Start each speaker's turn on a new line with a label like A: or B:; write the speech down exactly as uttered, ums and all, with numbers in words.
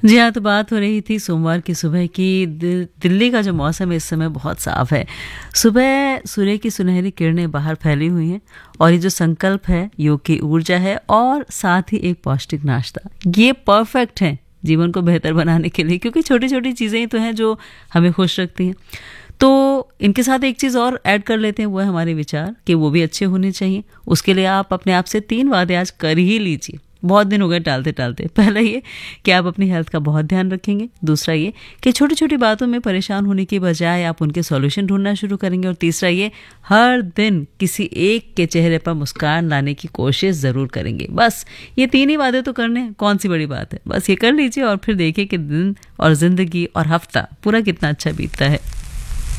A: जी हाँ, तो बात हो रही थी सोमवार की सुबह की। दि दिल्ली का जो मौसम है इस समय बहुत साफ़ है। सुबह सूर्य की सुनहरी किरणें बाहर फैली हुई हैं और ये जो संकल्प है, योग की ऊर्जा है और साथ ही एक पौष्टिक नाश्ता, ये परफेक्ट है जीवन को बेहतर बनाने के लिए, क्योंकि छोटी-छोटी चीज़ें ही तो हैं जो हमें खुश रखती हैं। तो इनके साथ एक चीज़ और ऐड कर लेते हैं, वो है हमारे विचार कि वो भी अच्छे होने चाहिए। उसके लिए आप अपने आप से तीन वादे आज कर ही लीजिए। बहुत दिन हो गए टालते टालते। पहला ये कि आप अपनी हेल्थ का बहुत ध्यान रखेंगे। दूसरा ये कि छोटी छोटी बातों में परेशान होने की बजाय आप उनके सॉल्यूशन ढूंढना शुरू करेंगे। और तीसरा ये, हर दिन किसी एक के चेहरे पर मुस्कान लाने की कोशिश ज़रूर करेंगे। बस ये तीन ही वादे तो करने हैं, कौन सी बड़ी बात है। बस ये कर लीजिए और फिर देखिए कि दिन और ज़िंदगी और हफ्ता पूरा कितना अच्छा बीतता है।